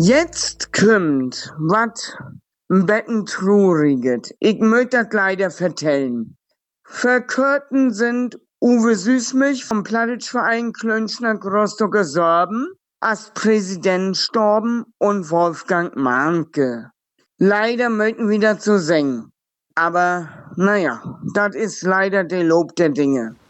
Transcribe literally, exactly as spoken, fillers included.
Jetzt kümmt wat betten truriget. Ich möcht dat leider vertellen. Verkörten sind Uwe Süßmilch vom Plattdeutschverein Klönschnack Rostock gestorben, als Präsident storben und Wolfgang Mahnke. Leider möchten wir dazu singen. Aber naja, das ist leider der Lob der Dinge.